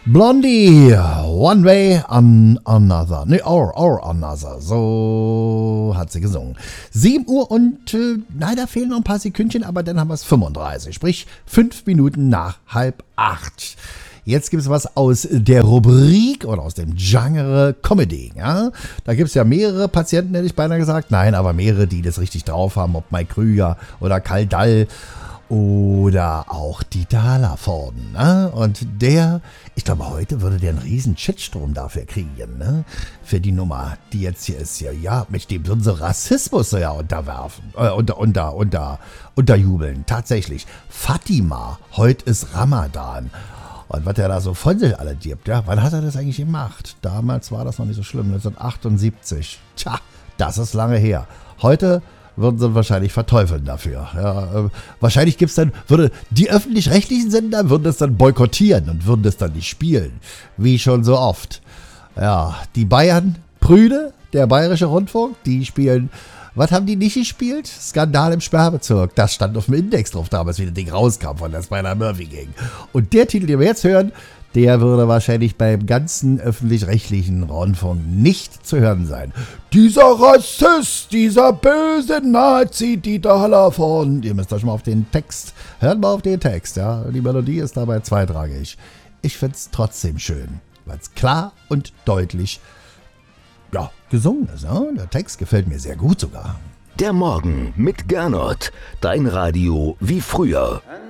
Blondie, One Way on Another. Ne, or Another. So hat sie gesungen. 7 Uhr und, da fehlen noch ein paar Sekündchen, aber dann haben wir es 35. Sprich, 5 Minuten nach 7:30. Jetzt gibt es was aus der Rubrik oder aus dem Genre Comedy. Ja? Da gibt es ja mehrere Patienten, hätte ich beinahe gesagt. Nein, aber mehrere, die das richtig drauf haben. Ob Mike Krüger oder Karl Dall oder auch Dieter Hallervorden. Ne? Und ich glaube, heute würde der einen riesen Shitstorm dafür kriegen. Ne? Für die Nummer, die jetzt hier ist. Ja, mit dem würden sie Rassismus ja unterwerfen. Unterjubeln. Tatsächlich. Fatima, heute ist Ramadan. Und was er da so von sich alle gibt, ja, wann hat er das eigentlich gemacht? Damals war das noch nicht so schlimm, 1978. Tja, das ist lange her. Heute würden sie wahrscheinlich verteufeln dafür. Ja, wahrscheinlich würde die öffentlich-rechtlichen Sender würden das dann boykottieren und würden das dann nicht spielen. Wie schon so oft. Ja, die Bayern, Prüde, der Bayerische Rundfunk, die spielen. Was haben die nicht gespielt? Skandal im Sperrbezirk. Das stand auf dem Index drauf damals, wie das Ding rauskam von der Spider Murphy Gang. Und der Titel, den wir jetzt hören, der würde wahrscheinlich beim ganzen öffentlich-rechtlichen Rundfunk nicht zu hören sein. Dieser Rassist, dieser böse Nazi, Dieter Hallervorden. Ihr müsst euch mal auf den Text, hört mal auf den Text, ja. Die Melodie ist dabei zweitrangig. Ich find's trotzdem schön, weil es klar und deutlich gesungen ist. Ja? Der Text gefällt mir sehr gut sogar. Der Morgen mit Gernot. Dein Radio wie früher.